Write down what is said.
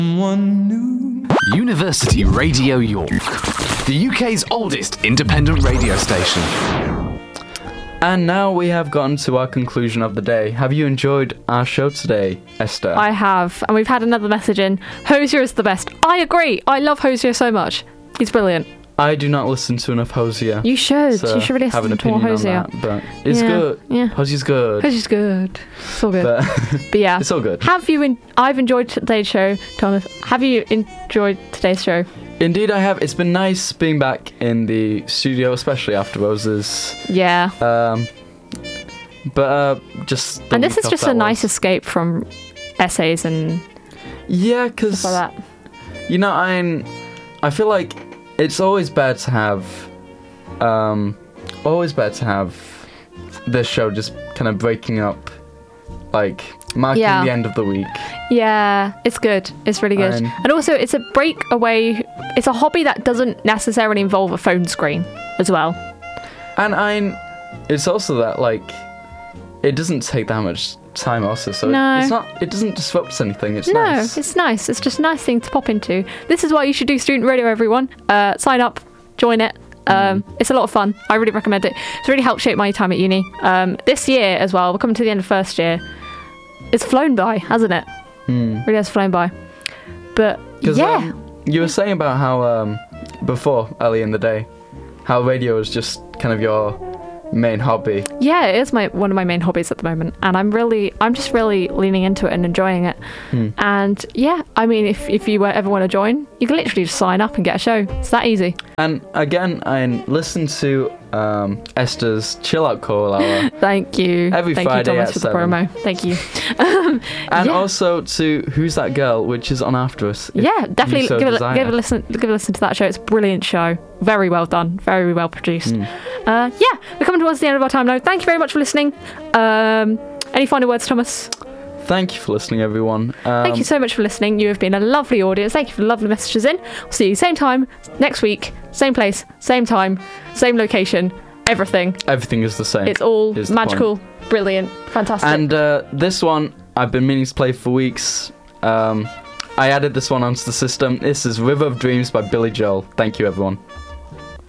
Someone new. University Radio York, the UK's oldest independent radio station. And now we have gotten to our conclusion of the day. Have you enjoyed our show today, Esther? I have, and we've had another message in. Hosier is the best. I agree. I love Hosier so much. He's brilliant. I do not listen to enough Hosier. You should. So You should really have an listen to more opinion Hosier. on that, but it's Yeah, good. yeah. Hosier's good. Hosier's good. It's all good. But But yeah. it's all good. I've enjoyed today's show, Thomas. Have you enjoyed today's show? Indeed, I have. It's been nice being back in the studio, especially after Roses. Yeah. Just. And this is just a nice escape from essays and Yeah, because stuff like that. I feel like it's always better to have, this show just kind of breaking up, like marking Yeah. the end of the week. Yeah, it's good. It's really good. And also, it's a break away. It's a hobby that doesn't necessarily involve a phone screen as well. And it's also that like, it doesn't take that much time also, so No. it doesn't disrupt anything. It's No, nice. it's nice. It's just a nice thing to pop into. This is why you should do student radio, everyone. Sign up, join it. It's a lot of fun. I really recommend it. It's really helped shape my time at uni. This year as well, we're coming to the end of first year. It's flown by, hasn't it? Really has flown by. But 'Cause, yeah. you were saying about how before, early in the day, how radio is just kind of your main hobby. Yeah, it is one of my main hobbies at the moment, and I'm just really leaning into it and enjoying it. And yeah, I mean, if you ever want to join, you can literally just sign up and get a show. It's that easy. And again, I listen to Esther's Chill Out Call Hour. Thank you. Every Thank Friday you, Thomas, at for 7. the promo. Thank you. And Yeah. also to Who's That Girl, which is on after us. if Yeah, definitely you so give a desire. listen. Give a listen to that show. It's a brilliant show. Very well done. Very well produced. Yeah, we're coming towards the end of our time now. Thank you very much for listening. Any final words, Thomas? Thank you for listening, everyone. Thank you so much for listening. You have been a lovely audience. Thank you for the lovely messages in. We'll see you same time next week, same place, same time, same location. Everything. Everything is the same. It's all is the magical, brilliant, fantastic. And this one, I've been meaning to play for weeks. I added this one onto the system. This is River of Dreams by Billy Joel. Thank you, everyone.